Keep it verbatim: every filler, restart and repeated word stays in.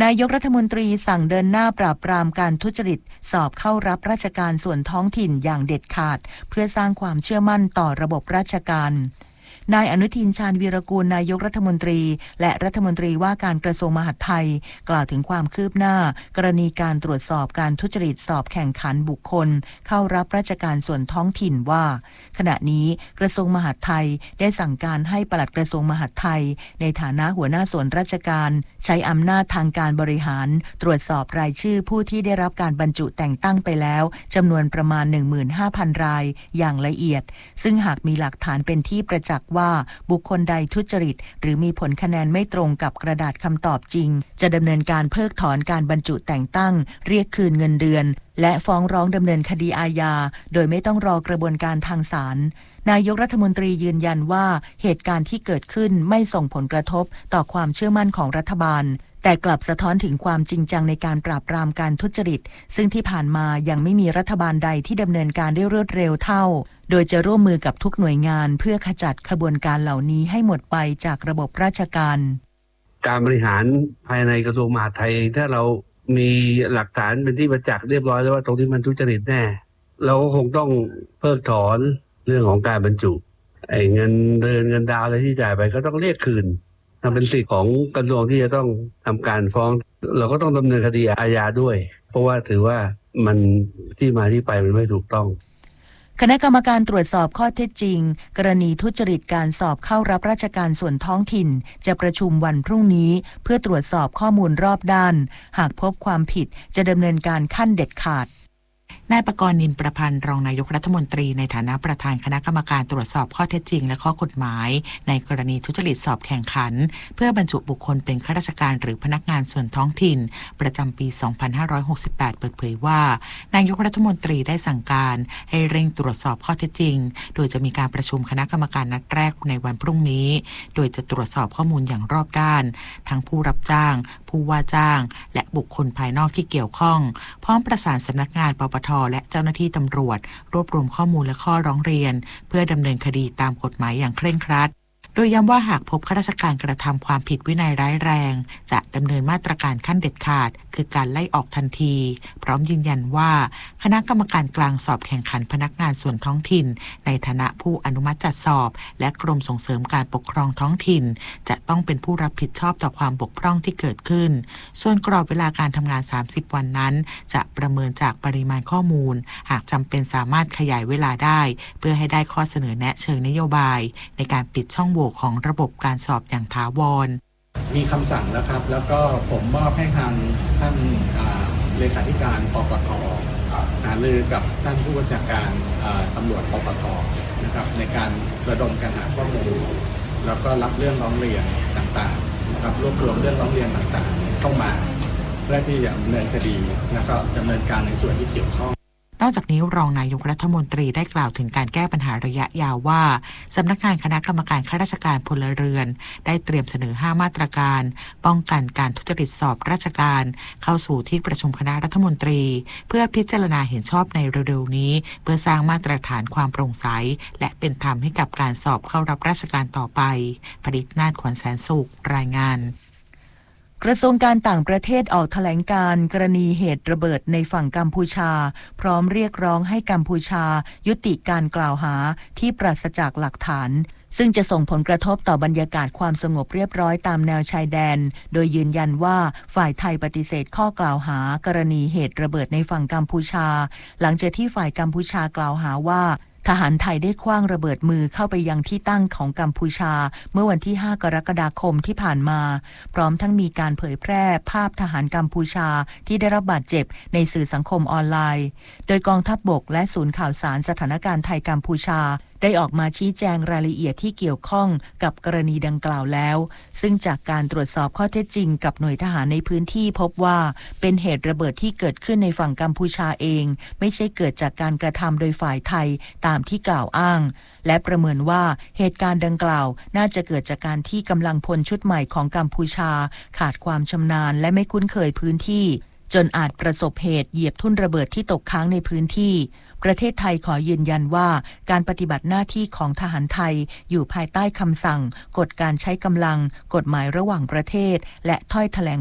นายกรัฐมนตรีสั่งเดินหน้าปราบปรามการทุจริตสอบเข้ารับราชการส่วนท้องถิ่นอย่างเด็ดขาดเพื่อสร้างความเชื่อมั่นต่อระบบราชการนายอนุทินชาญวีรกูลนายกรัฐมนตรีและรัฐมนตรีว่าการกระทรวงมหาดไทยกล่าวถึงความคืบหน้ากรณีการตรวจสอบการทุจริตสอบแข่งขันบุคคลเข้ารับราชการส่วนท้องถิ่นว่าขณะนี้กระทรวงมหาดไทยได้สั่งการให้ปลัดกระทรวงมหาดไทยในฐานะหัวหน้าส่วนราชการใช้อำนาจทางการบริหารตรวจสอบรายชื่อผู้ที่ได้รับการบรรจุแต่งตั้งไปแล้วจำนวนประมาณ หนึ่งหมื่นห้าพัน รายอย่างละเอียดซึ่งหากมีหลักฐานเป็นที่ประจักษ์ว่าบุคคลใดทุจริตหรือมีผลคะแนนไม่ตรงกับกระดาษคำตอบจริงจะดำเนินการเพิกถอนการบรรจุแต่งตั้งเรียกคืนเงินเดือนและฟ้องร้องดำเนินคดีอาญาโดยไม่ต้องรอกระบวนการทางศาลนายกรัฐมนตรียืนยันว่าเหตุการณ์ที่เกิดขึ้นไม่ส่งผลกระทบต่อความเชื่อมั่นของรัฐบาลแต่กลับสะท้อนถึงความจริงจังในการปราบปรามการทุจริตซึ่งที่ผ่านมายังไม่มีรัฐบาลใดที่ดำเนินการได้รวดเร็วเท่าโดยจะร่วมมือกับทุกหน่วยงานเพื่อขจัดขบวนการเหล่านี้ให้หมดไปจากระบบราชการการบริหารภายในกระทรวงมหาดไทยถ้าเรามีหลักฐานเป็นที่ประจักษ์เรียบร้อยแล้วว่าตรงที่มันทุจริตแน่เราก็คงต้องเพิกถอนเรื่องของการบรรจุไอ้เงินเดือนเงินดาวอะไรที่จ่ายไปก็ต้องเรียกคืนทำเป็นสิทธิของกระทรวงที่จะต้องทำการฟ้องเราก็ต้องดำเนินคดีอาญาด้วยเพราะว่าถือว่ามันที่มาที่ไปมันไม่ถูกต้องคณะกรรมการตรวจสอบข้อเท็จจริงกรณีทุจริตการสอบเข้ารับราชการส่วนท้องถิ่นจะประชุมวันพรุ่งนี้เพื่อตรวจสอบข้อมูลรอบด้านหากพบความผิดจะดำเนินการขั้นเด็ดขาดนายปกรณ์ นินประพันธ์รองนายกรัฐมนตรีในฐานะประธานคณะกรรมการตรวจสอบข้อเท็จจริงและข้อกฎหมายในกรณีทุจริตสอบแข่งขันเพื่อบรรจุบุคคลเป็นข้าราชการหรือพนักงานส่วนท้องถิ่นประจำปี สองพันห้าร้อยหกสิบแปด เปิดเผยว่านายกรัฐมนตรีได้สั่งการให้เร่งตรวจสอบข้อเท็จจริงโดยจะมีการประชุมคณะกรรมการนัดแรกในวันพรุ่งนี้โดยจะตรวจสอบข้อมูลอย่างรอบด้านทั้งผู้รับจ้างผู้ว่าจ้างและบุคคลภายนอกที่เกี่ยวข้องพร้อมประสานสำนักงานปปทและเจ้าหน้าที่ตำรวจรวบรวมข้อมูลและข้อร้องเรียนเพื่อดำเนินคดีตามกฎหมายอย่างเคร่งครัดโดยย้ำว่าหากพบข้าราชการกระทำความผิดวินัยร้ายแรงจะดำเนินมาตรการขั้นเด็ดขาดคือการไล่ออกทันทีพร้อมยืนยันว่าคณะกรรมการกลางสอบแข่งขันพนักงานส่วนท้องถิ่นในฐานะผู้อนุมัติจัดสอบและกรมส่งเสริมการปกครองท้องถิ่นจะต้องเป็นผู้รับผิดชอบต่อความบกพร่องที่เกิดขึ้นส่วนกรอบเวลาการทำงานสามสิบวันนั้นจะประเมินจากปริมาณข้อมูลหากจำเป็นสามารถขยายเวลาได้เพื่อให้ได้ข้อเสนอแนะเชิงนโยบายในการปิดช่องโหว่ของระบบการสอบอย่างถาวรมีคำสั่งแล้วครับแล้วก็ผมมอบให้ทางท่านเลขาธิการปปทหารือกับท่านผู้บัญชาการตำรวจปปทนะครับในการระดมการหาข้อมูลแล้วก็รับเรื่องร้องเรียนต่างๆนะครับรวบรวมเรื่องร้องเรียนต่างๆเข้ามาเพื่อที่จะดำเนินคดีแล้วก็ดำเนินการในส่วนที่เกี่ยวข้องนอกจากนี้รองนายกรัฐมนตรีได้กล่าวถึงการแก้ปัญหาระยะยาวว่าสำนักงานคณะกรรมการข้าราชการพลเรือนได้เตรียมเสนอห้ามาตรการป้องกันการทุจริตสอบราชการเข้าสู่ที่ประชุมคณะรัฐมนตรีเพื่อพิจารณาเห็นชอบในเร็วๆนี้เพื่อสร้างมาตรฐานความโปร่งใสและเป็นธรรมให้กับการสอบเข้ารับราชการต่อไปผลิตนาฏขวัญแสนสุขรายงานกระทรวงการต่างประเทศออกแถลงการกรณีเหตุระเบิดในฝั่งกัมพูชาพร้อมเรียกร้องให้กัมพูชายุติการกล่าวหาที่ปราศจากหลักฐานซึ่งจะส่งผลกระทบต่อบรรยากาศความสงบเรียบร้อยตามแนวชายแดนโดยยืนยันว่าฝ่ายไทยปฏิเสธข้อกล่าวหากรณีเหตุระเบิดในฝั่งกัมพูชาหลังจากที่ฝ่ายกัมพูชากล่าวหาว่าทหารไทยได้ขว้างระเบิดมือเข้าไปยังที่ตั้งของกัมพูชาเมื่อวันที่ห้ากรกฎาคมที่ผ่านมาพร้อมทั้งมีการเผยแพร่ภาพทหารกัมพูชาที่ได้รับบาดเจ็บในสื่อสังคมออนไลน์โดยกองทัพบกและศูนย์ข่าวสารสถานการณ์ไทยกัมพูชาได้ออกมาชี้แจงรายละเอียดที่เกี่ยวข้องกับกรณีดังกล่าวแล้วซึ่งจากการตรวจสอบข้อเท็จจริงกับหน่วยทหารในพื้นที่พบว่าเป็นเหตุระเบิดที่เกิดขึ้นในฝั่งกัมพูชาเองไม่ใช่เกิดจากการกระทำโดยฝ่ายไทยตามที่กล่าวอ้างและประเมินว่าเหตุการณ์ดังกล่าวน่าจะเกิดจากการที่กำลังพลชุดใหม่ของกัมพูชาขาดความชำนาญและไม่คุ้นเคยพื้นที่จนอาจประสบเหตุเหยียบทุ่นระเบิดที่ตกค้างในพื้นที่ประเทศไทยขอยืนยันว่าการปฏิบัติหน้าที่ของทหารไทยอยู่ภายใต้คำสั่งกฎการใช้กำลังกฎหมายระหว่างประเทศและถ้อยแถลง